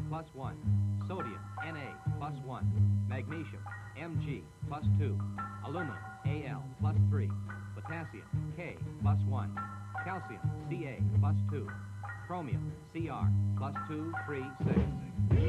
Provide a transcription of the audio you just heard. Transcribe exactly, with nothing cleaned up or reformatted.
plus one. Sodium, Na, plus one. Magnesium, Mg, plus two. Aluminum, Al, plus three. Potassium, K, plus one. Calcium, Ca, plus two. Chromium, Cr, plus two, three, six.